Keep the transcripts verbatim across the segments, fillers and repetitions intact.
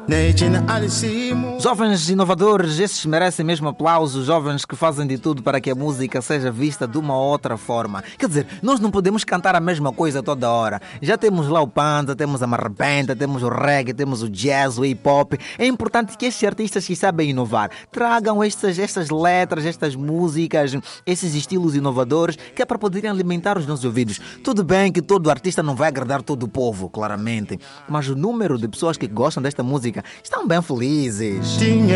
Jovens inovadores, esses merecem mesmo aplauso. Jovens que fazem de tudo para que a música seja vista de uma outra forma. Quer dizer, nós não podemos cantar a mesma coisa toda hora. Já temos lá o Panda, temos a Marrabenta, temos o reggae, temos o jazz, o hip-hop. É importante que estes artistas que sabem inovar tragam estas, estas letras, estas músicas, esses estilos inovadores, que é para poderem alimentar os nossos ouvidos. Tudo bem que todo artista não vai agradar todo o povo, claramente, mas o número de pessoas que gostam desta música estão bem felizes.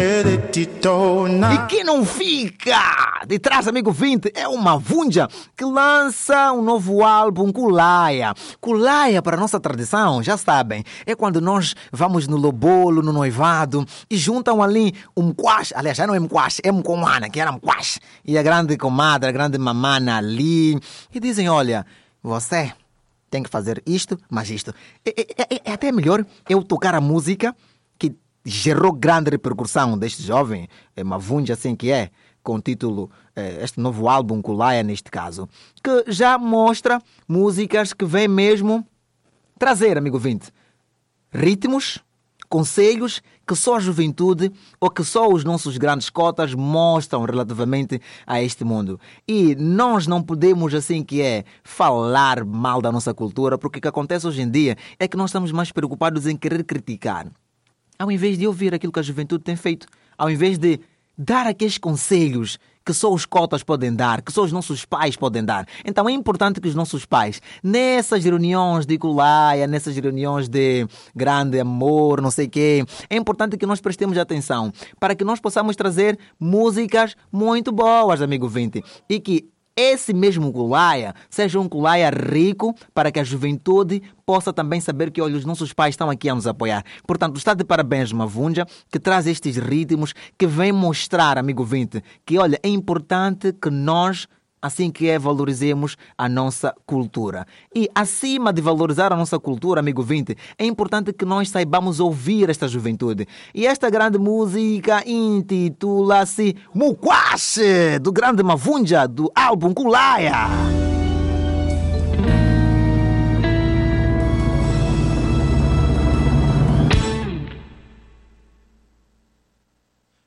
E quem não fica de trás, amigo vinte, é uma Vunja que lança um novo álbum, Kulaia. Kulaia, para a nossa tradição, já sabem, é quando nós vamos no lobolo, no noivado, e juntam ali um mquash, aliás, já não é mquash, é mcoana, que era mquash, e a grande comadre, a grande mamana ali, e dizem, olha, você tem que fazer isto, mas isto. É, é, é até melhor eu tocar a música que gerou grande repercussão deste jovem, é uma Vunja assim que é, com o título, este novo álbum, Kulaia neste caso, que já mostra músicas que vêm mesmo trazer, amigo vinte, ritmos, conselhos que só a juventude ou que só os nossos grandes cotas mostram relativamente a este mundo. E nós não podemos, assim que é, falar mal da nossa cultura, porque o que acontece hoje em dia é que nós estamos mais preocupados em querer criticar, ao invés de ouvir aquilo que a juventude tem feito, ao invés de dar aqueles conselhos que só os cotas podem dar, que só os nossos pais podem dar. Então é importante que os nossos pais, nessas reuniões de Kulaia, nessas reuniões de grande amor, não sei o quê, é importante que nós prestemos atenção para que nós possamos trazer músicas muito boas, amigo vinte, e que esse mesmo Kulaia seja um Kulaia rico para que a juventude possa também saber que, olha, os nossos pais estão aqui a nos apoiar. Portanto, está de parabéns uma Vunja que traz estes ritmos, que vem mostrar, amigo vinte, que, olha, é importante que nós, assim que é, valorizemos a nossa cultura. E acima de valorizar a nossa cultura, amigo vinte, é importante que nós saibamos ouvir esta juventude. E esta grande música intitula-se Mukwash, do grande Mavunja, do álbum Kulaia.